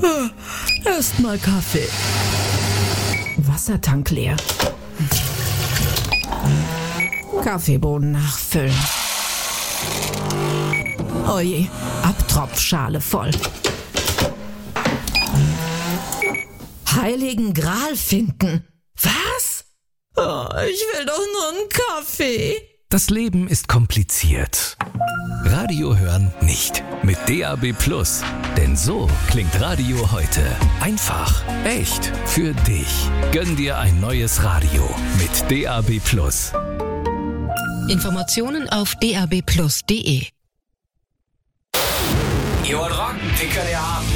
Erstmal Kaffee. Wassertank leer. Kaffeebohnen nachfüllen. Oje, Abtropfschale voll. Heiligen Gral finden. Was? Oh, ich will doch nur einen Kaffee. Das Leben ist kompliziert. Radio hören nicht. Mit DAB+. Denn so klingt Radio heute. Einfach, echt, für dich. Gönn dir ein neues Radio mit DAB+. Informationen auf dabplus.de. Ihr wollt rocken, den könnt ihr haben.